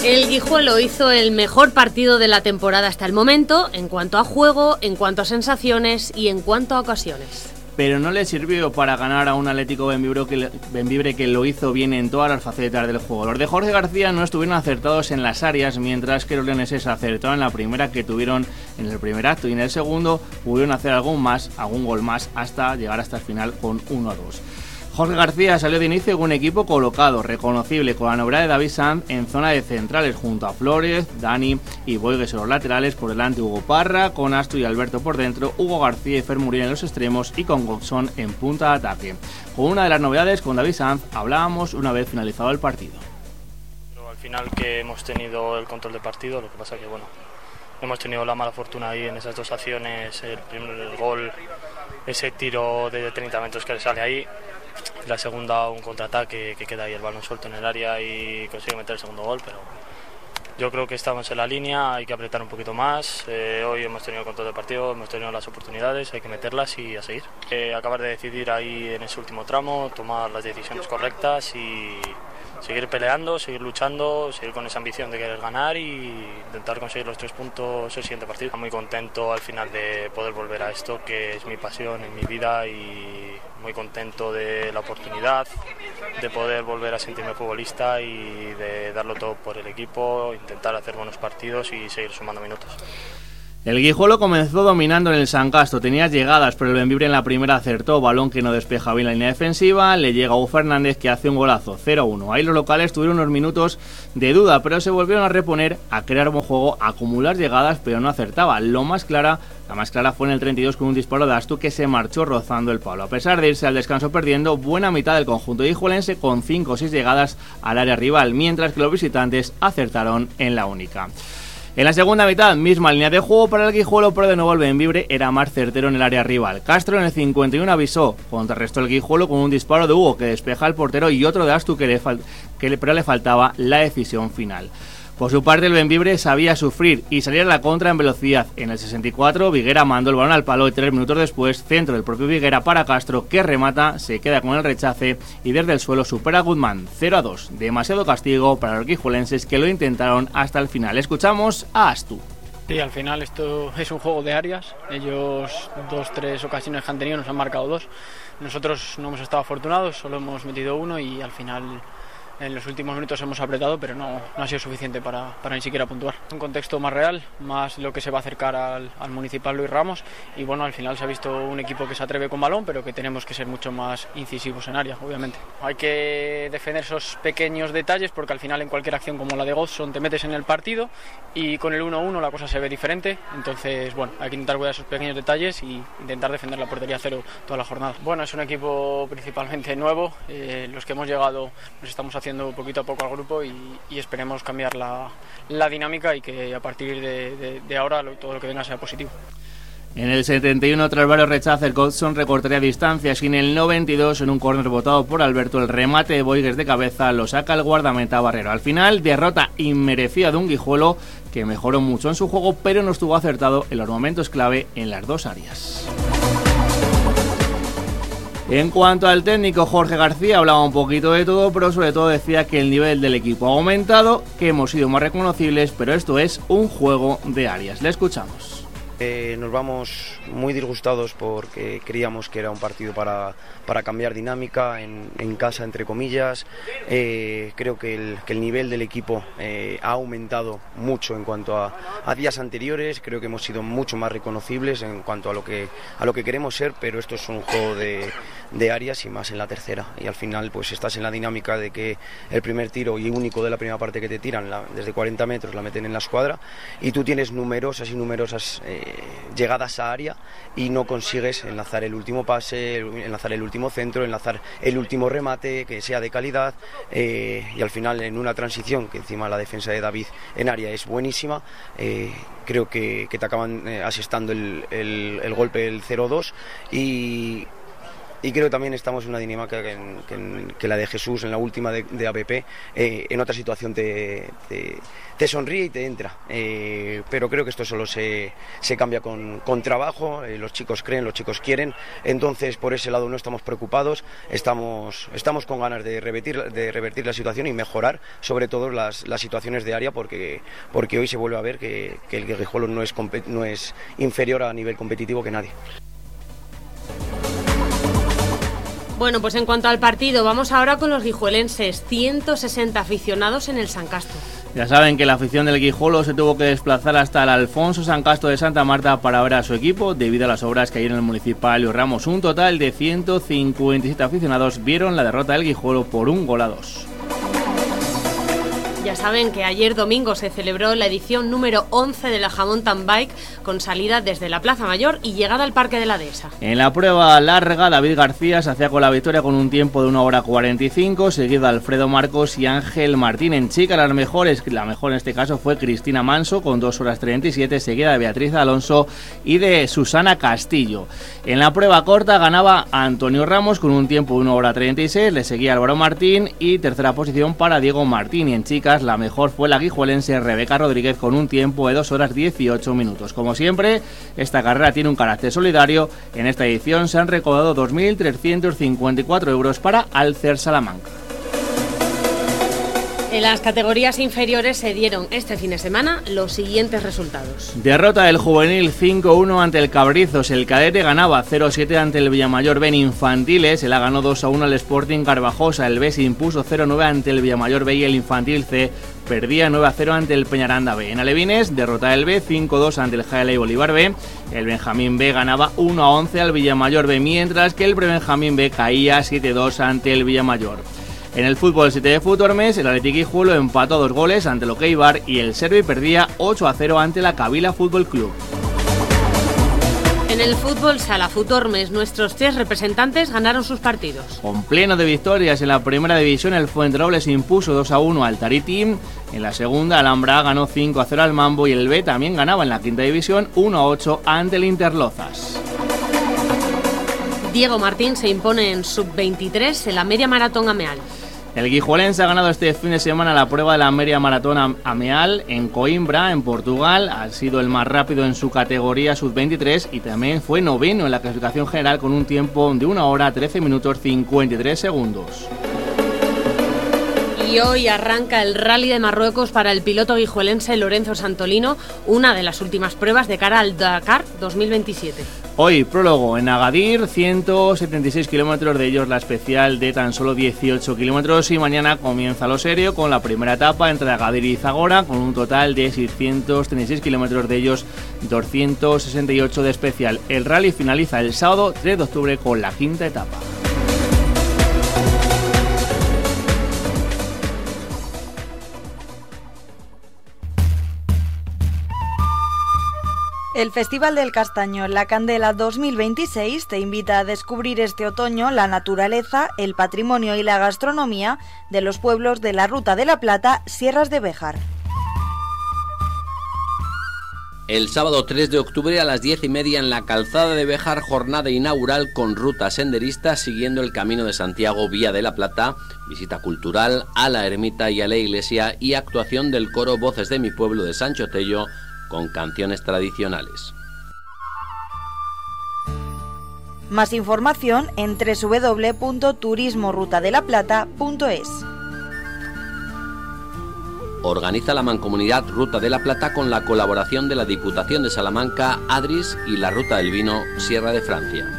El Guijuelo hizo el mejor partido de la temporada hasta el momento, en cuanto a juego, en cuanto a sensaciones y en cuanto a ocasiones. Pero no le sirvió para ganar a un Atlético Bembibre que lo hizo bien en todas las facetas del juego. Los de Jorge García no estuvieron acertados en las áreas, mientras que los leoneses acertaron en la primera que tuvieron en el primer acto, y en el segundo pudieron hacer algún gol más hasta llegar hasta el final con 1-2. Jorge García salió de inicio con un equipo colocado, reconocible, con la novedad de David Sanz en zona de centrales, junto a Flores, Dani y Boigues en los laterales, por delante Hugo Parra, con Astu y Alberto por dentro, Hugo García y Fer Muriel en los extremos y con Godson en punta de ataque. Con una de las novedades, con David Sanz, hablábamos una vez finalizado el partido. Al final que hemos tenido el control del partido, lo que pasa que hemos tenido la mala fortuna ahí en esas dos acciones, el gol, ese tiro de 30 metros que le sale ahí. La segunda, un contraataque que queda ahí el balón suelto en el área y consigue meter el segundo gol, pero yo creo que estamos en la línea, hay que apretar un poquito más. Hoy hemos tenido el control del partido, hemos tenido las oportunidades, hay que meterlas y a seguir. Acabar de decidir ahí en ese último tramo, tomar las decisiones correctas y seguir peleando, seguir luchando, seguir con esa ambición de querer ganar y intentar conseguir los 3 puntos el siguiente partido. Muy contento al final de poder volver a esto, que es mi pasión en mi vida, y muy contento de la oportunidad de poder volver a sentirme futbolista y de darlo todo por el equipo, intentar hacer buenos partidos y seguir sumando minutos. El Guijuelo comenzó dominando en el San Castro, tenía llegadas, pero el Bembibre en la primera acertó, balón que no despeja bien la línea defensiva, le llega a Hugo Fernández que hace un golazo, 0-1. Ahí los locales tuvieron unos minutos de duda, pero se volvieron a reponer, a crear buen juego, a acumular llegadas, pero no acertaba. La más clara fue en el 32 con un disparo de Astu que se marchó rozando el palo. A pesar de irse al descanso perdiendo buena mitad del conjunto guijuelense con 5 o 6 llegadas al área rival, mientras que los visitantes acertaron en la única. En la segunda mitad, misma línea de juego para el Guijuelo, pero de nuevo el Bembibre era más certero en el área rival. Castro en el 51 avisó, contrarrestó el Guijuelo con un disparo de Hugo que despeja al portero y otro de Astu pero le faltaba la decisión final. Por su parte, el Bembibre sabía sufrir y salir a la contra en velocidad. En el 64, Viguera mandó el balón al palo y 3 minutos después, centro del propio Viguera para Castro, que remata, se queda con el rechace y desde el suelo supera a Guzmán. 0-2. Demasiado castigo para los guijuelenses que lo intentaron hasta el final. Escuchamos a Astu. Sí, al final esto es un juego de áreas. Ellos 2-3 ocasiones que han tenido nos han marcado 2. Nosotros no hemos estado afortunados, solo hemos metido 1 y al final en los últimos minutos hemos apretado, pero no ha sido suficiente para ni siquiera puntuar. Un contexto más real, más lo que se va a acercar al Municipal Luis Ramos, y bueno, al final se ha visto un equipo que se atreve con balón, pero que tenemos que ser mucho más incisivos en área, obviamente. Hay que defender esos pequeños detalles, porque al final en cualquier acción como la de Godson te metes en el partido, y con el 1-1 la cosa se ve diferente. Entonces bueno, hay que intentar cuidar esos pequeños detalles y intentar defender la portería cero toda la jornada. Bueno, es un equipo principalmente nuevo, los que hemos llegado nos estamos haciendo poquito a poco al grupo y esperemos cambiar la dinámica y que a partir de ahora todo lo que venga sea positivo. En el 71, tras varios rechaces, Godson recortaría distancias y en el 92, en un córner botado por Alberto, el remate de Boigues de cabeza lo saca el guardameta Barrero. Al final, derrota inmerecida de un Guijuelo que mejoró mucho en su juego, pero no estuvo acertado en los momentos clave en las dos áreas. En cuanto al técnico, Jorge García hablaba un poquito de todo, pero sobre todo decía que el nivel del equipo ha aumentado, que hemos sido más reconocibles, pero esto es un juego de áreas. Le escuchamos. Nos vamos muy disgustados porque creíamos que era un partido para cambiar dinámica en casa, entre comillas. Creo que el nivel del equipo ha aumentado mucho en cuanto a días anteriores. Creo que hemos sido mucho más reconocibles en cuanto a lo que queremos ser, pero esto es un juego de áreas y más en la tercera. Y al final pues estás en la dinámica de que el primer tiro y único de la primera parte que te tiran desde 40 metros la meten en la escuadra y tú tienes numerosas llegadas a área y no consigues enlazar el último pase, enlazar el último centro, enlazar el último remate que sea de calidad, y al final en una transición que encima la defensa de David en área es buenísima, creo que te acaban asestando el golpe, el 0-2, y y creo que también estamos en una dinámica que la de Jesús en la última de ABP, en otra situación te sonríe y te entra, pero creo que esto solo se cambia con trabajo. Los chicos creen, los chicos quieren, entonces por ese lado no estamos preocupados, estamos con ganas de revertir la situación y mejorar sobre todo las situaciones de área, porque hoy se vuelve a ver que el Guijuelo no es inferior a nivel competitivo que nadie. Bueno, pues en cuanto al partido, vamos ahora con los guijuelenses. 160 aficionados en el San Casto. Ya saben que la afición del Guijuelo se tuvo que desplazar hasta el Alfonso San Casto de Santa Marta para ver a su equipo debido a las obras que hay en el municipal Ramos. Un total de 157 aficionados vieron la derrota del Guijuelo por 1-2. Ya saben que ayer domingo se celebró la edición número 11 de la Mountain Bike con salida desde la Plaza Mayor y llegada al Parque de la Dehesa. En la prueba larga, David García se hacía con la victoria con un tiempo de 1:45, seguido de Alfredo Marcos y Ángel Martín. En chica, la mejor en este caso fue Cristina Manso con 2:37, seguida de Beatriz Alonso y de Susana Castillo. En la prueba corta ganaba Antonio Ramos con un tiempo de 1:36, le seguía Álvaro Martín y tercera posición para Diego Martín. Y en chicas, la mejor fue la guijuelense Rebeca Rodríguez con un tiempo de 2:18. Como siempre, esta carrera tiene un carácter solidario. En esta edición se han recaudado 2.354 euros para Alcer Salamanca. En las categorías inferiores se dieron este fin de semana los siguientes resultados. Derrota del juvenil 5-1 ante el Cabrizos. El cadete ganaba 0-7 ante el Villamayor B en infantiles. El A ganó 2-1 al Sporting Carvajosa. El B se impuso 0-9 ante el Villamayor B y el infantil C perdía 9-0 ante el Peñaranda B. En alevines, derrota del B 5-2 ante el Jaeley Bolívar B. El Benjamín B ganaba 1-11 al Villamayor B, mientras que el Prebenjamín B caía 7-2 ante el Villamayor. En el fútbol 7 de Futormes, el Athletic Guijuelo empató a 2 goles ante el Okeibar y el Servi perdía 8-0 ante la Kabila Fútbol Club. En el fútbol sala Futormes, nuestros 3 representantes ganaron sus partidos. Con pleno de victorias en la primera división, el Fuenterobles impuso 2-1 al Tariti. En la segunda, Alhambra ganó 5-0 al Mambo y el B también ganaba en la quinta división 1-8 ante el Interlozas. Diego Martín se impone en sub-23 en la media maratón Ameal. El guijuelense ha ganado este fin de semana la prueba de la media maratón Ameal en Coimbra, en Portugal. Ha sido el más rápido en su categoría sub-23 y también fue noveno en la clasificación general con un tiempo de 1:13:53. Y hoy arranca el Rally de Marruecos para el piloto guijuelense Lorenzo Santolino, una de las últimas pruebas de cara al Dakar 2027. Hoy prólogo en Agadir, 176 kilómetros, de ellos la especial de tan solo 18 kilómetros, y mañana comienza lo serio con la primera etapa entre Agadir y Zagora con un total de 636 kilómetros, de ellos 268 de especial. El rally finaliza el sábado 3 de octubre con la quinta etapa. El Festival del Castaño La Candela 2026 te invita a descubrir este otoño la naturaleza, el patrimonio y la gastronomía de los pueblos de la Ruta de la Plata, Sierras de Béjar. El sábado 3 de octubre a las 10:30 en la Calzada de Béjar, jornada inaugural con ruta senderista siguiendo el Camino de Santiago Vía de la Plata, visita cultural a la ermita y a la iglesia y actuación del coro Voces de mi Pueblo de Sancho Tello con canciones tradicionales. Más información en www.turismorutadelaplata.es. Organiza la Mancomunidad Ruta de la Plata con la colaboración de la Diputación de Salamanca, Adris y la Ruta del Vino, Sierra de Francia.